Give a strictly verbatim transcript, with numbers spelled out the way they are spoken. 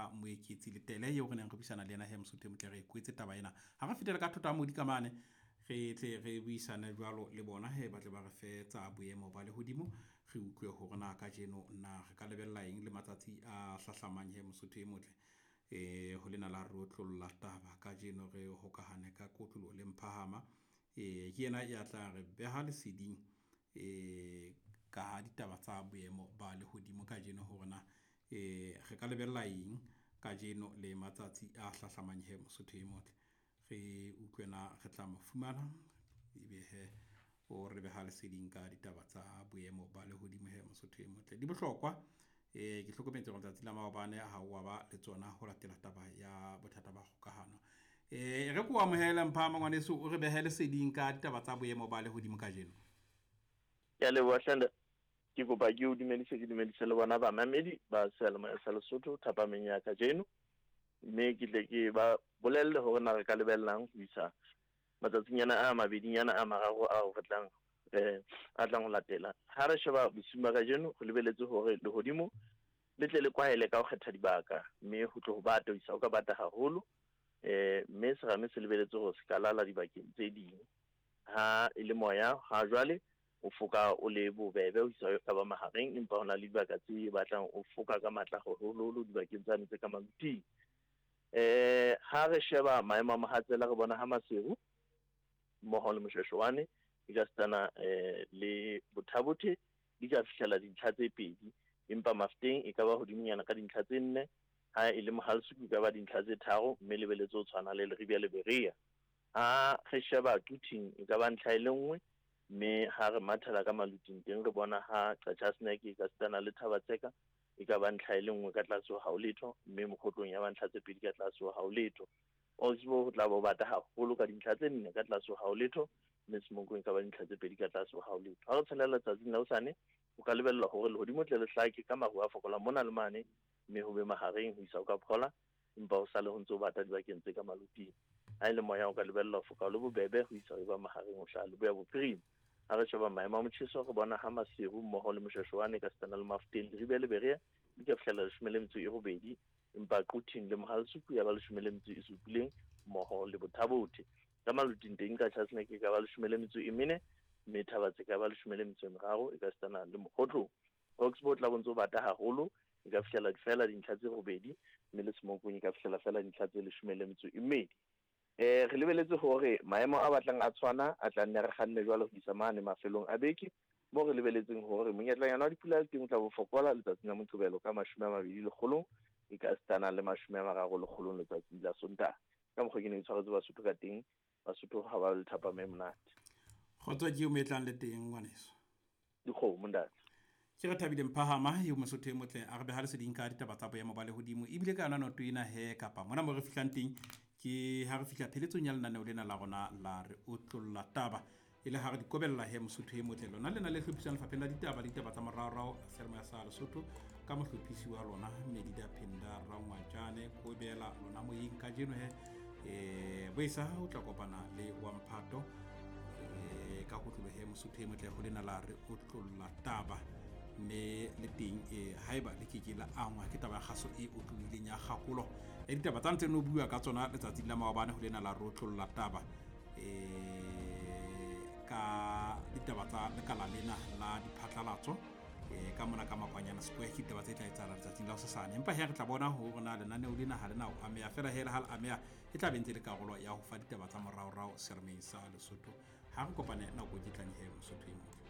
ya moeketsi le tele yo re neng re buisana le ena he Mosotho e motle re kwetse taba ena ha re fetela ka thota mo di kamane re tle re buisana jwalo le bona he ba tle ba re fe tsa boemo ba le hodimo re utlwe ho rena ka jeno na re ka lebella eng le matsatsi a hlahlamang he Mosotho e motle e ho lena la rotlolla taba ka jeno re hokahane ka kotlo le mphahama e ke yena ya tla re beha le seding e ka ditaba tsa boemo ba le hodimo ka jeno ho rena e re ka lebella eng ka jeno le matsatsi a hlahlamang he Mosotho e motle re utlwena re tla mo fumana ebe he o re beha le seding ka ditaba tsa boemo ba le hodimo he Mosotho e motle di bohlokwa e ke hlokometse gore tsatsi la maobane ha wa ba le tsona ho latela taba ya bothata ba kgokahano e re go amohela mphama ngwaneso o re behele seding ka ditaba tsa boemo ba le hodimo ka jeno ya le bohlanda ke go ba ke o dumedise ke dumedise le bona ba mamedi ba selma sa Lesotho thapa menya ka jeno mme ke tle ke ba bolelle hore na re ka lebellang ho isa matsatsinyana a mabedinyana a mararo a ho tlang eh a tlang ho latela ha re sheba bosima ka jeno go lebeletse hore le hodimo le tle le kwaele ka ho kgetha dibaka mme ho tlo ho bata ho isa o ka bata haholo eh mme se game se lebeletse hore se ka lala dibakeng tse ding ha ile moya ha jwale o foka o le bobebe ho isa ka ba mahareng empa hona le dibaka tse batlang o foka ka matla haholo dibakeng tsa ntse ka maluti eh ha re sheba maemo a mahatsela re bona ha maseru mo le moshweshwane e ka stana eh le bothabothe di ka fihlela dintlha tse pedi empa mafteng e ka ba hodiminyana ka dintlha tse nne ha e le mohalsu e ka ba dintlha tse tharo mme lebeletse o tshwana le Leribia le Berea ha re sheba tuting e ka ba ntlha e le nngwe mme ha re mathela ka maluting teng re bona ha Qacha Snack e ka stana le Thabatseka e ka ba ntlha e le nngwe ka tlase ho letho mme mokgotlong ya ba ntlha tse pedi ka tlase ho letho Osbo ho tla bo bata haholo ka dintlha tse nne ka tlase ho letho mme Semongkong ka ba dintlha tse pedi ka tlase ho letho ha re tshelela tsatsing la hosane o ka lebella hore le hodimo tle le hlake ka maru a fokola mona le mane mme ho be mahareng ho isa o ka phola empa o sa le ho ntse o bata dibakeng tse ka maluting ha ile moya o ka lebella ho foka le bobebe ho isa e ba mahareng ho hla le boya bophirima ha re sheba maemo a motjheso re bona ha maseru mmoho le moshweshwane ka stana le mafteng Leribia le Berea di ka fihlela leshome le metso e robedi empa quoting le mohalsuku ya ba leshome le metso e supileng mmoho le bothabothe ka maluting teng ka Qacha ke ka ba leshome le metso e mene mme Thabatseka ka ba leshome le metso e meraro e ka stana le mokgotlong Oxford la bontso bata haholo e ka fihlela difela dintlha tse robedi mme le Semongkong e ka fihlela fela dintlha tse leshome le metso e mmedi eh re lebeletse hore maemo a batlang a tshwana a tla nne re kganne jwalo ho isa mane mafelong a beke mo re lebeletseng hore monyetlanyana wa dipula teng o tla bo fokola letsatsing la Moqebelo ka mashome a mabedi le kgolong e ka stana le mashome a mararo le kgolong letsatsing la Sontaha ka mokgwa ke ne tshwaretse Basotho ka teng Basotho ha ba le thapa me monate khotso ke o metlang le teng ngwaneso dikgomo ntate ke re thabile mphahama yo Mosotho e motle a re beha le seding ka ditaba tsa boemo ba le hodimo ebile ka nna noto ina he kapa mona mo re fihlang teng ke ha re fihla pheletsong ya lenaneo lena la rona la re otlolla taba ile ha re di kobella he Mosotho e motle lona lena le hlophisang lefapheng la ditaba le ditaba tsa morao selma ya sa Lesotho ka mohlophisi wa rona Medida Phinda Rangwajane go bela lona mo eng ka jeno he e boisa o tla kopana le wa Mphato e ka go tlolo he Mosotho e motle go lena la re otlolla taba me le teng e haiba le ke ke la angwa ke taba ya gaso e otlolileng ya gakolo e ditaba tsa ntse no bua ka tsona letsatsi la maobane go lena la rotlolla taba e ka ditaba tsa lekala lena la diphatlalatso e ka mona ka makwanyana sepoe ke ditaba tse tla etsana letsatsi la hosane empa he re tla bona ho rona lenaneo lena ha lena o amea fela hela hal amea e tla bentse le karolo ya ho fa ditaba tsa morao rao sermeng sa Lesotho ha re kopane na go ditlanye he Mosotho e motle.